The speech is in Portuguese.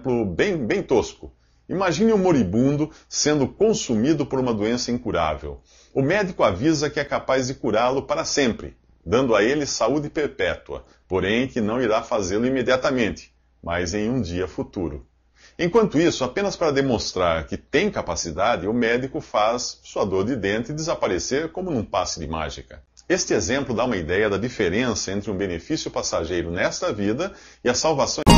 exemplo bem tosco. Imagine um moribundo sendo consumido por uma doença incurável. O médico avisa que é capaz de curá-lo para sempre, dando a ele saúde perpétua, porém que não irá fazê-lo imediatamente, mas em um dia futuro. Enquanto isso, apenas para demonstrar que tem capacidade, o médico faz sua dor de dente desaparecer como num passe de mágica. Este exemplo dá uma ideia da diferença entre um benefício passageiro nesta vida e a salvação